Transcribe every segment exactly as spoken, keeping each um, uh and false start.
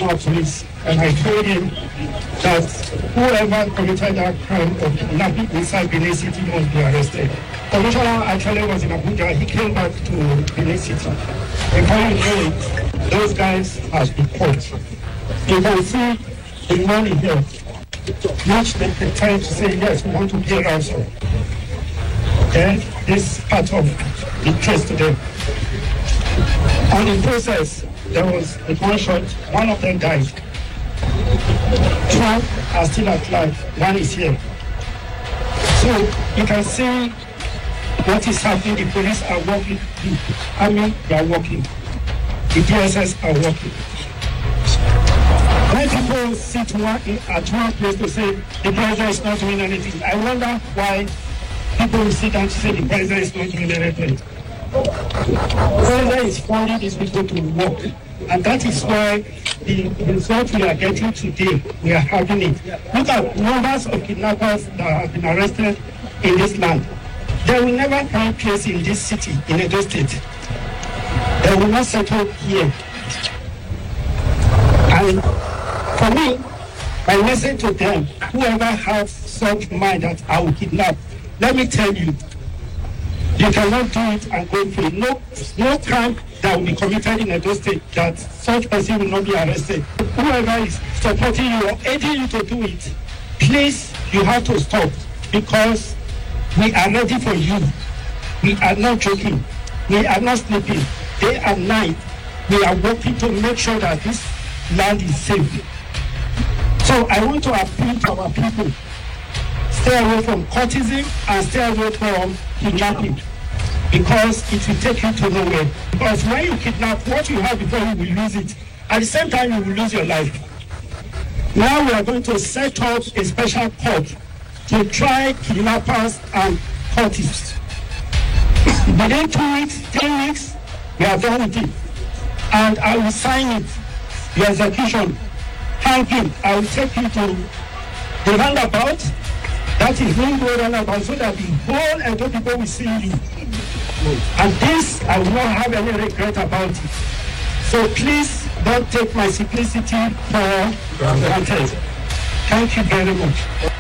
our police, and I told him that whoever committed that crime of kidnapping inside Benin City must be arrested. Commissioner actually was in Abuja. He came back to Benin City. Before you know it, those guys have been caught. You can see the money here, which they pretend to say, yes, we want to pay ransom. And this is part of the case today. On the process, there was a gunshot. One of them died. Two are still alive. One is here. So you can see what is happening. The police are working. The army, they are working. The D S S are working. When people sit one, at one place to say the president is not doing anything, I wonder why people will sit down to say the president is not doing anything. The president is funding these people to work. And that is why the result we are getting today, we are having it. Look at numbers of kidnappers that have been arrested in this land. They will never find place in this city, in Edo State. They will not settle here. And for me, my message to them, whoever has such mind that I will kidnap, let me tell you, you cannot do it and go free. No, no crime that will be committed in Edo State that such person will not be arrested. Whoever is supporting you or aiding you to do it, please, you have to stop, because we are ready for you. We are not joking. We are not sleeping. Day and night, we are working to make sure that this land is safe. So I want to appeal to our people. Stay away from courtesan and stay away from kidnapping, because it will take you to nowhere. Because when you kidnap, what you have before, you will lose it. At the same time, you will lose your life. Now we are going to set up a special court to try kidnappers and cultists. Within two weeks, three weeks, we are done with it. And I will sign it, the execution, hanging. I will take you to the roundabout. That is Ringo roundabout, so that the whole Edo people will see you. And this, I will not have any regret about it. So please don't take my simplicity for granted. Thank you very much.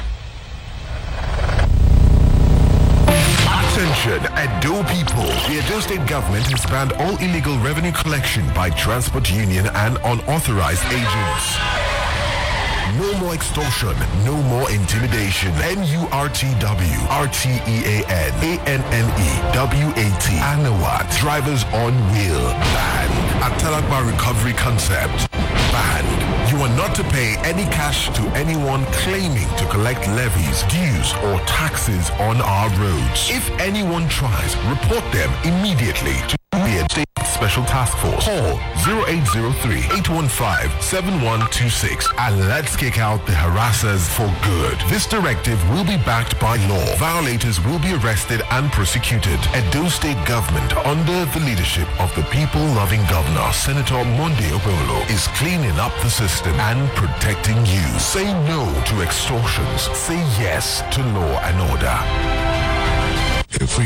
Attention, Edo people. The Edo State government has banned all illegal revenue collection by transport union and unauthorized agents. No more extortion, no more intimidation. N U R T W, R T E A N, A N N E, W A T, Anawat, drivers on wheel, banned. Atalakma recovery concept, banned. You are not to pay any cash to anyone claiming to collect levies, dues, or taxes on our roads. If anyone tries, report them immediately to the State Special Task Force. Call zero eight zero three, eight one five, seven one two six and let's kick out the harassers for good. This directive will be backed by law. Violators will be arrested and prosecuted. Edo State government, under the leadership of the people-loving governor, Senator Monday Okpebholo, is cleaning up the system and protecting you. Say no to extortions. Say yes to law and order. If we